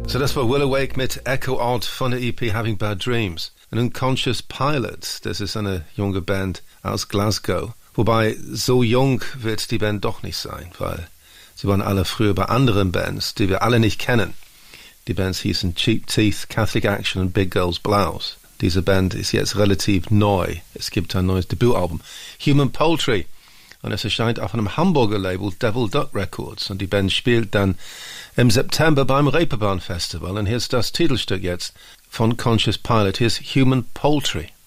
So das war Will Awake mit Echo Odd von der EP Having Bad Dreams. Und Unconscious Pilot, das ist eine junge Band aus Glasgow. Wobei, so jung wird die Band doch nicht sein, weil sie waren alle früher bei anderen Bands, die wir alle nicht kennen. Die Bands hießen Cheap Teeth, Catholic Action und Big Girls Blouse. Diese Band ist jetzt relativ neu. Es gibt ein neues Debütalbum, Human Poultry. Und es erscheint auf einem Hamburger Label, Devil Duck Records. Und die Band spielt dann im September beim Reeperbahn Festival. Und hier ist das Titelstück jetzt von Conscious Pilot. Hier ist Human Poultry.